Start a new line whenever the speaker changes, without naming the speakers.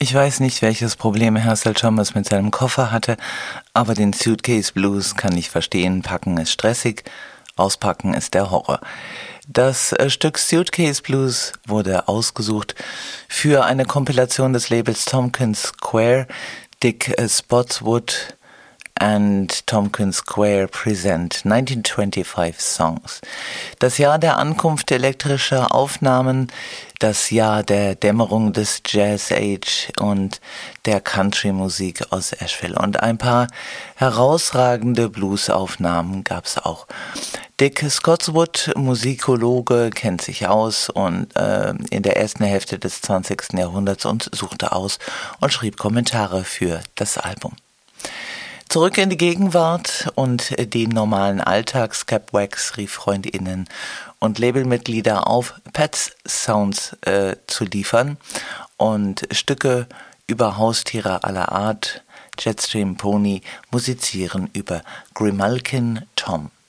Ich weiß nicht, welches Problem Herschel Chalmers mit seinem Koffer hatte, aber den Suitcase Blues kann ich verstehen. Packen ist stressig, auspacken ist der Horror. Das Stück Suitcase Blues wurde ausgesucht für eine Kompilation des Labels Tompkins Square. Dick Spotswood and Tompkins Square present 1925 Songs. Das Jahr der Ankunft elektrischer Aufnahmen, das Jahr der Dämmerung des Jazz Age und der Country-Musik aus Asheville. Und ein paar herausragende Blues-Aufnahmen gab es auch. Dick Spotswood, Musikologe, kennt sich aus und in der ersten Hälfte des 20. Jahrhunderts und suchte aus und schrieb Kommentare für das Album. Zurück in die Gegenwart und den normalen Alltag. Skip Wax rief FreundInnen und Labelmitglieder auf, Pets Sounds zu liefern und Stücke über Haustiere aller Art. Jetstream Pony musizieren über Grimalkin Tom.